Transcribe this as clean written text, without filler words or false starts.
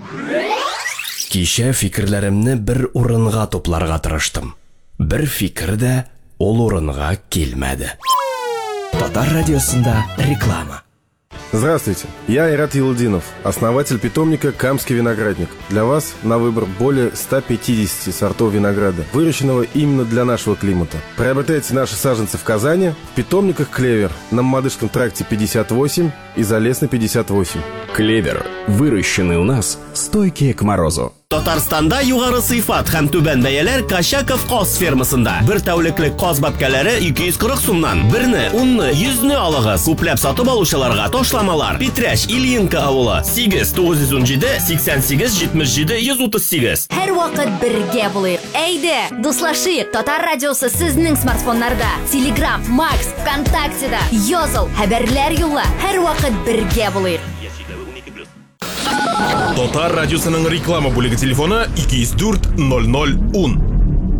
Кичә фикерләремне бер урынга тупларга тырыштым. Бер фикер дә ул урынга килмәде. Татар радиосында реклама. Здравствуйте, я Айрат Елдинов, основатель питомника «Камский виноградник». Для вас на выбор более 150 сортов винограда, выращенного именно для нашего климата. Приобретайте наши саженцы в Казани, в питомниках «Клевер» на Мамадышском тракте 58 и Залесной 58. Клевер. Выращенный у нас, стойкие к морозу. Татарстанда югары сыйфат һәм түбән бәяләр Кашаков Каз фермасында. Бер тәүлеклек каз бәбкәләре 240 сумнан. Берне, 10-ны, 100-ны алыгыз. Күпләп сатып алучыларга ташламалар. Питрәш, Ильинка авылы. 8-917 88-77 138. Һәр вакыт бергә булыйк. Әйдә, дуслашыйк. Татар радиосы сезнең смартфоннарда. Telegram, Max, ВКонтактеда. Языл, хәбәрләр юлла. Һәр вакыт бергә булыйк. Татар радиосының реклама бүлеге телефоны 204 00 10.